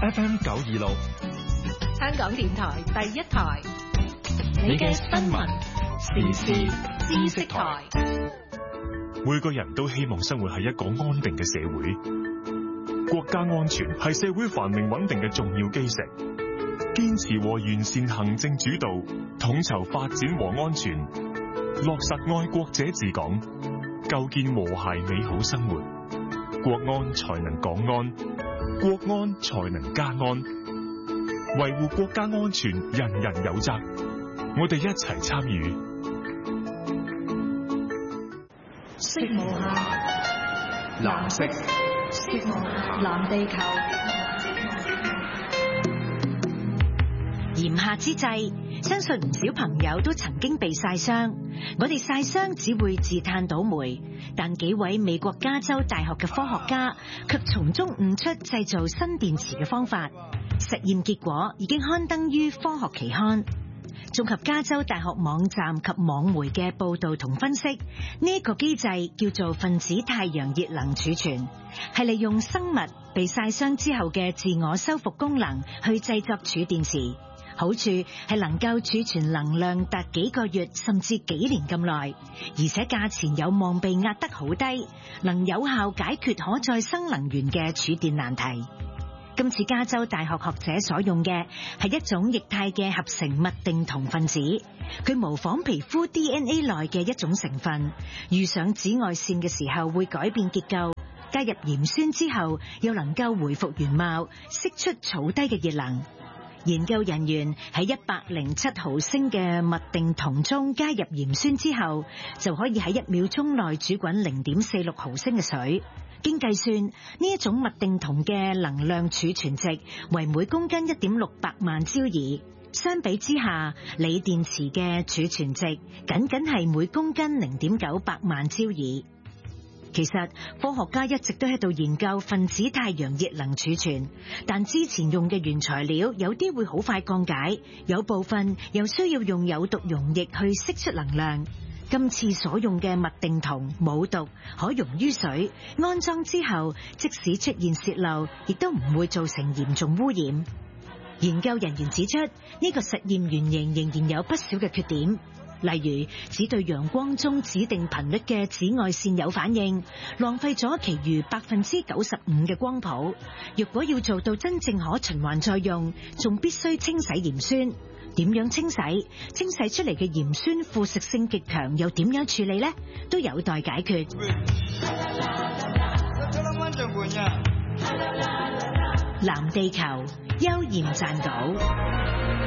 FM 926， 香港電台第一台，你嘅新聞時事知識台。 每個人都希望生活喺一個安定嘅社會，國家安全係社會繁榮穩定嘅重要基石。堅持和完善行政主導，統籌發展和安全，落實愛國者治港，構建和諧美好生活。國安才能港安，國安才能家安。維護國家安全，人人有責。我哋一齊參與。 色無限，藍色，色無限，藍地球。 炎夏之際，相信唔少朋友都曾經被曬傷。我哋曬傷只會自嘆倒霉，但幾位美國加州大學嘅科學家卻從中悟出製造新電池嘅方法。實驗結果已經刊登於科學期刊。綜合加州大學網站及網媒嘅報導同分析，呢個機制叫做分子太陽熱能儲存，係利用生物被曬傷之後嘅自我修復功能去製作儲電池。好處係能夠儲存能量達幾個月甚至幾年咁耐，而且價錢有望被壓得好低，能有效解決可再生能源嘅儲電難題。今次加州大學學者所用嘅係一種液態嘅合成麥定酮分子，佢模仿皮膚 DNA 內嘅一種成分，遇上紫外線嘅時候會改變結構，加入鹽酸之後又能夠回復原貌，釋出草低嘅熱能。研究人員喺107毫升嘅麥定酮中加入鹽酸之後，就可以喺1秒鐘內煮滾0.46毫升嘅水。經計算，呢一種麥定酮嘅能量儲存值為每公斤1.68萬焦耳。相比之下，鋰電池嘅儲存值僅僅係每公斤0.98萬焦耳。其實科學家一直都喺度研究分子太陽熱能儲存，但之前用嘅原材料有啲會好快降解，有部分又需要用有毒溶液去釋出能量。今次所用嘅麥定酮冇毒，可溶於水，安裝之後即使出現洩漏，亦都唔會造成嚴重污染。研究人員指出，呢個實驗原型仍然有不少嘅缺點。例如，只對陽光中指定頻率嘅紫外線有反應，浪費咗其餘95%嘅光譜。若果要做到真正可循環再用，仲必須清洗鹽酸。點樣清洗？清洗出嚟嘅鹽酸腐蝕性極強，又點樣處理呢？都有待解決。藍地球，邱焱撰稿。